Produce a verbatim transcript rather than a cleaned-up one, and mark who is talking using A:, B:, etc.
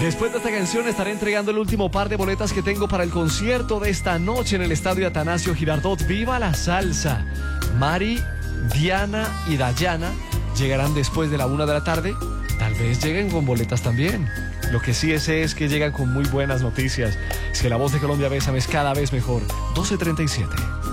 A: Después de esta canción estaré entregando el último par de boletas que tengo para el concierto de esta noche en el Estadio Atanasio Girardot. ¡Viva la salsa! Mari, Diana y Dayana llegarán después de la una de la tarde. Tal vez lleguen con boletas también. Lo que sí sé es que llegan con muy buenas noticias. Es que la voz de Colombia Bésame es cada vez mejor. doce treinta y siete.